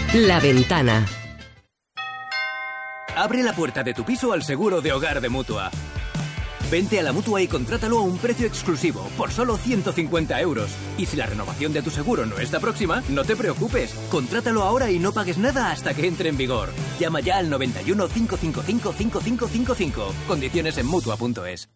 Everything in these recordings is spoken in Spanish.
La Ventana. Abre la puerta de tu piso al seguro de hogar de Mutua. Vente a la Mutua y contrátalo a un precio exclusivo, por solo 150 euros. Y si la renovación de tu seguro no está próxima, no te preocupes. Contrátalo ahora y no pagues nada hasta que entre en vigor. Llama ya al 91 555 5555. Condiciones en Mutua.es.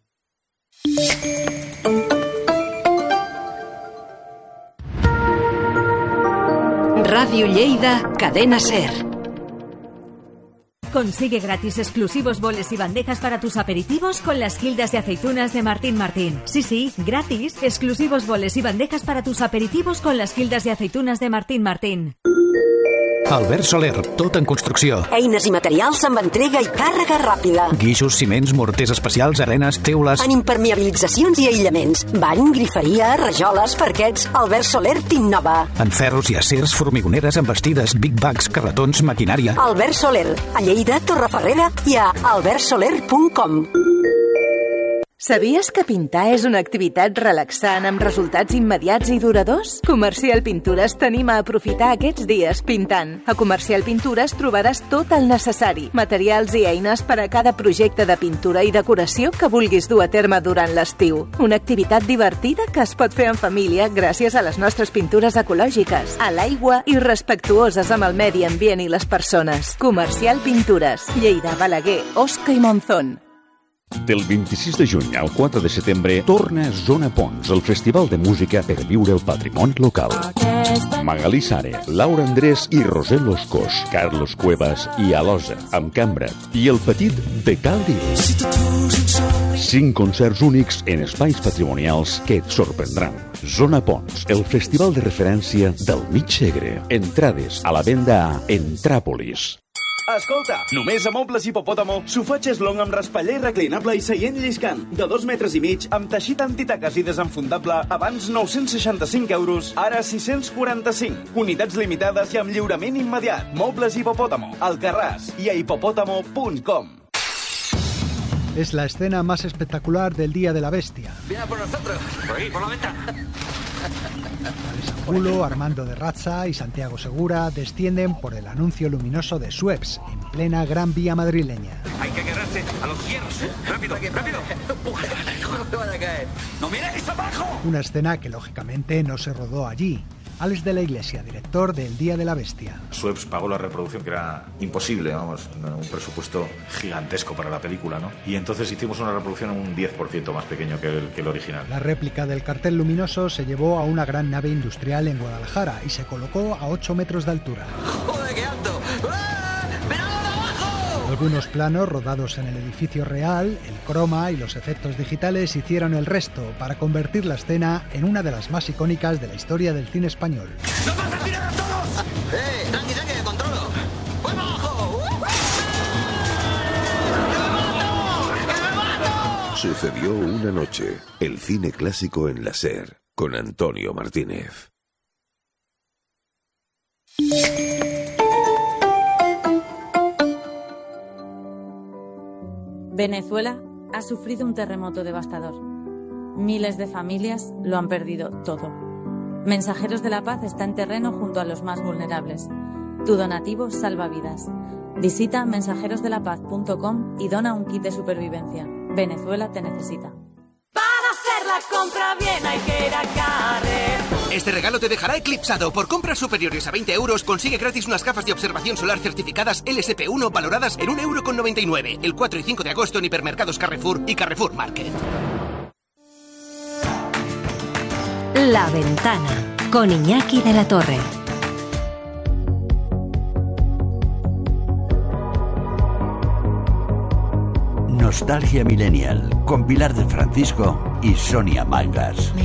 Radio Lleida, Cadena SER. Consigue gratis exclusivos boles y bandejas para tus aperitivos con las gildas de aceitunas de Martín Martín. Sí, gratis. Exclusivos boles y bandejas para tus aperitivos con las gildas de aceitunas de Martín Martín. Albert Soler, tot en construcció. Eines i materials amb entrega i càrrega ràpida. Guixos, ciments, morters especials, arenes, teules... En impermeabilitzacions i aïllaments. Bany, griferia, rajoles, parquets... Albert Soler t'innova. En ferros i acers, formigoneres, embestides, big bags, carretons, maquinària... Albert Soler, a Lleida, Torreferrera i a albertsoler.com. Sabies que pintar és una activitat relaxant amb resultats immediats i duradors? Comercial Pintures t'anima a aprofitar aquests dies pintant. A Comercial Pintures trobaràs tot el necessari, materials i eines per a cada projecte de pintura i decoració que vulguis dur a terme durant l'estiu. Una activitat divertida que es pot fer en família gràcies a les nostres pintures ecològiques, a l'aigua i respectuoses amb el medi ambient i les persones. Comercial Pintures, Lleida, Balaguer, Osca i Monzón. Del 26 de juny al 4 de setembre torna Zona Pons, el festival de música per viure el patrimoni local. Magalí Sare, Laura Andrés i Roser Loscos, Carlos Cuevas i Alosa, amb cambra, i el petit Becaldi. 5 concerts únics en espais patrimonials que et sorprendran. Zona Pons, el festival de referència del Mig Segre. Entrades a la venda a Entràpolis. Escolta, només a Mobles Hipopòtamo, sofà xeslong amb raspaller reclinable i seient lliscant, de 2,5 metres, amb teixit antitaques i desenfundable, abans 965 euros, ara 645. Unitats limitades i amb lliurament immediat. Mobles Hipopòtamo, Alcarràs i a hipopótamo.com. Es la escena más espectacular del Día de la Bestia. Viene por nosotros, por ahí, por la venta. Angulo, Armando de Razza y Santiago Segura descienden por el anuncio luminoso de Sueps, en plena Gran Vía madrileña. Hay que agarrarse a los hierros. ¡Rápido, rápido! ¡Empuje! ¡No me vaya a caer! ¡No miréis abajo! Una escena que lógicamente no se rodó allí. Alex de la Iglesia, director del Día de la Bestia. Sueps pagó la reproducción, que era imposible, vamos, un presupuesto gigantesco para la película, ¿no? Y entonces hicimos una reproducción un 10% más pequeño que el original. La réplica del cartel luminoso se llevó a una gran nave industrial en Guadalajara y se colocó a 8 metros de altura. ¡Joder, qué alto! Algunos planos rodados en el edificio real, el croma y los efectos digitales hicieron el resto para convertir la escena en una de las más icónicas de la historia del cine español. ¡Nos vas a tirar a todos! Tranqui, tranqui, controlo. ¡Voy abajo! ¡Que me mato! Sucedió una noche, el cine clásico en la SER, con Antonio Martínez. Venezuela ha sufrido un terremoto devastador. Miles de familias lo han perdido todo. Mensajeros de la Paz está en terreno junto a los más vulnerables. Tu donativo salva vidas. Visita mensajerosdelapaz.com y dona un kit de supervivencia. Venezuela te necesita. Para hacer la compra bien hay que ir a Carrer. Este regalo te dejará eclipsado. Por compras superiores a 20 euros consigue gratis unas gafas de observación solar certificadas LSP1 valoradas en 1,99 €. El 4 y 5 de agosto en hipermercados Carrefour y Carrefour Market. La Ventana, con Iñaki de la Torre. Nostalgia Millennial, con Pilar del Francisco y Sonia Mangas.